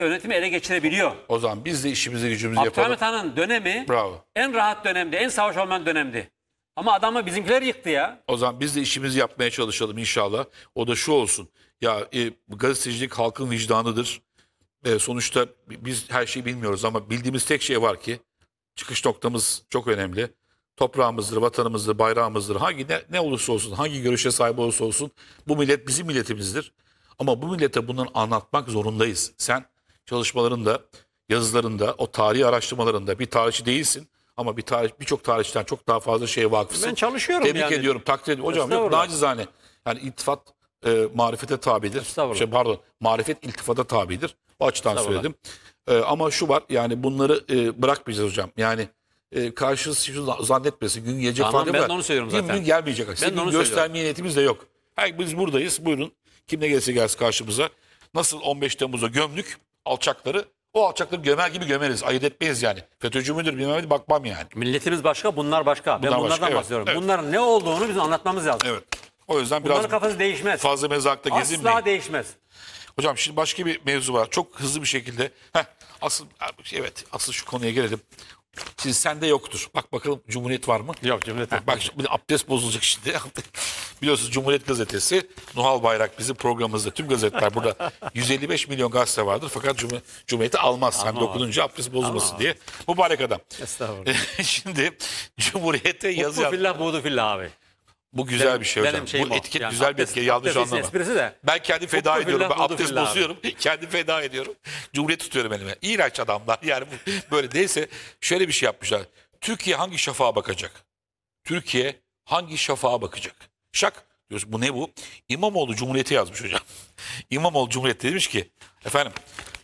yönetimi ele geçirebiliyor. O zaman biz de işimizi gücümüzü yapalım. Abdülhamit Han'ın dönemi Bravo. en rahat dönemdi, en savaş olmayan dönemdi. Ama adamı bizimkiler yıktı ya. O zaman biz de işimizi yapmaya çalışalım inşallah. O da şu olsun. Ya gazetecilik halkın vicdanıdır. Sonuçta biz her şeyi bilmiyoruz ama bildiğimiz tek şey var ki çıkış noktamız çok önemli. Toprağımızdır, vatanımızdır, bayrağımızdır. Ne olursa olsun, hangi görüşe sahip olursa olsun bu millet bizim milletimizdir. Ama bu millete bunları anlatmak zorundayız. Sen çalışmalarında, yazılarında, o tarihi araştırmalarında bir tarihçi değilsin. Ama birçok tarihçiden çok daha fazla şeye vakıfsın. Ben çalışıyorum Tebrik yani. ediyorum, takdir ediyorum. Hocam yok nacizane. Yani iltifat marifete tabidir. Marifet iltifata tabidir. O açıdan söyledim. Ama şu var yani bunları bırakmayacağız hocam. Yani karşısı şu zannetmesin gün gelecek Tamam, falan. ben de onu söylüyorum zaten. Gün gelmeyecek. Ben de onu göstermeye niyetimiz de yok. Biz buradayız. Buyurun. Kim ne gelirse gelsin karşımıza. Nasıl 15 Temmuz'da gömdük alçakları. O alçakları gömer gibi gömeriz. Ayırt etmeyiz yani. FETÖ'cü müdür bilmem bakmam yani. Milletimiz başka, bunlar başka. Ben bunlardan bahsediyorum. Evet. Bunların ne olduğunu bizim anlatmamız lazım. Evet. O yüzden Bunların biraz kafası değişmez. fazla mezarlıkta gezinmeyin. Asla değişmez. Hocam şimdi başka bir mevzu var. Çok hızlı bir şekilde. Asıl şu konuya gelelim. Şimdi sende yoktur. Bak bakalım Cumhuriyet var mı? Yok, Cumhuriyet yok. Bak şimdi abdest bozulacak şimdi. Biliyorsunuz Cumhuriyet Gazetesi, Nuhal Bayrak bizim programımızda tüm gazeteler burada 155 milyon gazete vardır. Fakat Cumhuriyeti almaz. Hem dokununca abdest bozulmasın diye. Mübarek adam. Estağfurullah. Şimdi Cumhuriyete yazı Mutlu fillah, buğdu fillah abi. Bu güzel bir şey hocam. Benim şeyim Bu o. etiket Yani güzel bir etiket. Yanlış abdest anlama. esprisi de. Ben kendi feda Mutlu ediyorum. fillah, Ben buğdu abdest fillah bozuyorum. Kendi feda ediyorum. Cumhuriyet tutuyorum elime. İğrenç adamlar. Yani böyle değilse şöyle bir şey yapmışlar. Türkiye hangi şafağa bakacak? Türkiye hangi şafağa bakacak? Şak diyoruz. Bu ne bu? İmamoğlu Cumhuriyeti yazmış hocam. İmamoğlu Cumhuriyeti demiş ki efendim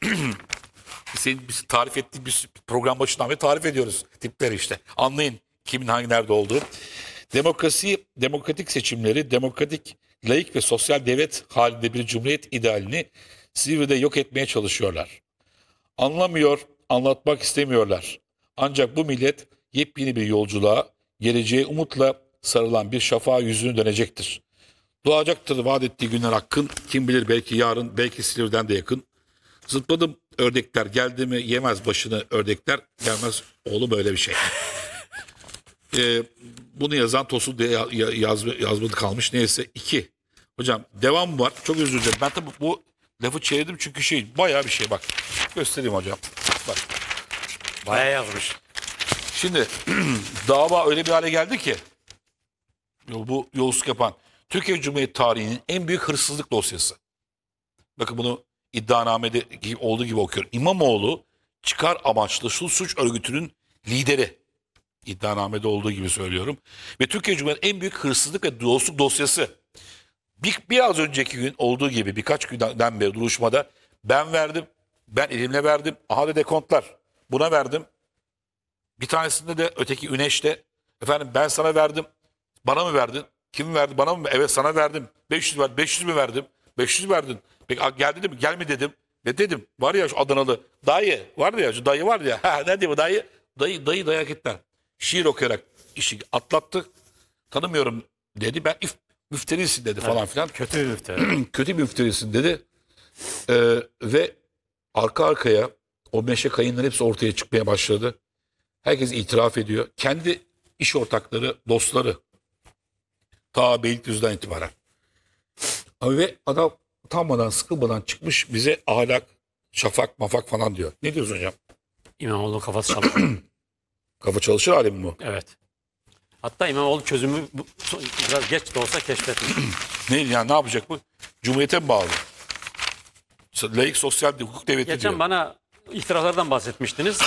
biz tarif ettiği bir program başından beri tarif ediyoruz tipleri işte. Anlayın kimin hangi nerede olduğu. Demokratik seçimleri, demokratik, laik ve sosyal devlet halinde bir cumhuriyet idealini Silivri'de yok etmeye çalışıyorlar. Anlamıyor, anlatmak istemiyorlar. Ancak bu millet yepyeni bir yolculuğa, geleceğe umutla sarılan bir şafağa yüzünü dönecektir. Doğacaktır vaat ettiği günler hakkın, kim bilir belki yarın, belki Silivri'den de yakın. Zıpladım ördekler geldi mi yemez başını ördekler, gelmez oğlu böyle bir şey. Bunu yazan Tosun diye yazmadı kalmış. Neyse 2. Hocam devam var. Çok özür dilerim. Ben tabii bu lafı çevirdim çünkü bayağı bir şey bak. Göstereyim hocam. Bak. Bayağı yazmış. Şimdi dava öyle bir hale geldi ki bu yolsuzluk yapan Türkiye Cumhuriyeti tarihinin en büyük hırsızlık dosyası. Bakın bunu iddianamede olduğu gibi okuyorum. İmamoğlu çıkar amaçlı suç örgütünün lideri. İddianamede olduğu gibi söylüyorum. Ve Türkiye Cumhuriyeti en büyük hırsızlık ve yolsuzluk dosyası. Biraz önceki gün olduğu gibi birkaç günden beri duruşmada ben verdim, ben elimle verdim. Aha da dekontlar. Buna verdim. Bir tanesinde de öteki Üneş'te efendim ben sana verdim. Bana mı verdin? Kim verdi? Bana mı? Evet sana verdim. 500 verdim. 500 mü verdim? 500 verdin. Peki gel dedim. Gelme dedim. Ne dedim? Var ya şu Adanalı dayı vardı ya şu dayı vardı ya. Ha, ne diyor bu dayı? Dayı dayak ettiler. Şiir okuyarak işi atlattı. Tanımıyorum dedi. Ben müfterisin dedi falan filan. Kötü bir müfteri. Kötü bir müfterisin dedi. Ve arka arkaya o meşe kayınların hepsi ortaya çıkmaya başladı. Herkes itiraf ediyor. Kendi iş ortakları, dostları. Ta Beylikdüzü'den itibaren. Ve adam utanmadan, sıkılmadan çıkmış bize ahlak, şafak, mafak falan diyor. Ne diyorsun hocam? İmamoğlu'nun kafası çalışıyor. Kafa çalışır hali mi bu? Evet. Hatta İmamoğlu çözümü biraz geç de olsa keşfetmiş. Ne yapacak bu? Cumhuriyete mi bağlı? Laik sosyal hukuk devleti Geçen diyor. bana itiraflardan bahsetmiştiniz.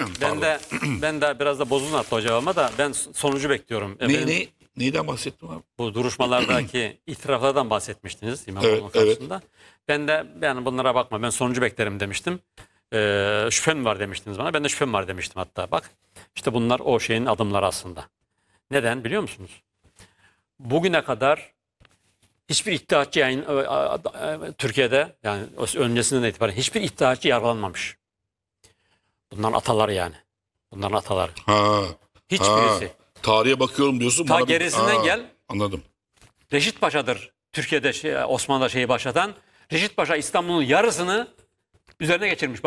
ben de biraz da bozulun hatta hocam ama da ben sonucu bekliyorum. Neyden bahsettim abi? Bu duruşmalardaki itiraflardan bahsetmiştiniz İmamoğlu'nun karşısında. Ben de yani bunlara bakma ben sonucu beklerim demiştim. Şüphem var demiştiniz bana. Ben de şüphem var demiştim hatta. Bak işte bunlar o şeyin adımları aslında. Neden biliyor musunuz? Bugüne kadar hiçbir iddiatçı Türkiye'de yani öncesinden itibaren hiçbir iddiatçı yargılanmamış. Bunların ataları yani. Bunların ataları. Hiçbirisi. Tarihe bakıyorum diyorsun. Ta gerisinden gel. Anladım. Reşit Paşa'dır Türkiye'de Osmanlı'da şeyi başlatan. Reşit Paşa İstanbul'un yarısını üzerine geçirmiş.